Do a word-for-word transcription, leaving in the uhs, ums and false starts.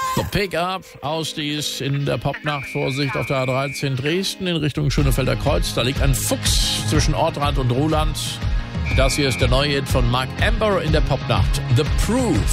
So, Pick-up, Ausdies in der Popnacht. Vorsicht auf der A dreizehn Dresden in Richtung Schönefelder Kreuz. Da liegt ein Fuchs zwischen Ortrand und Ruhland. Das hier ist der neue Hit von Mark Amber in der Popnacht. The Proof.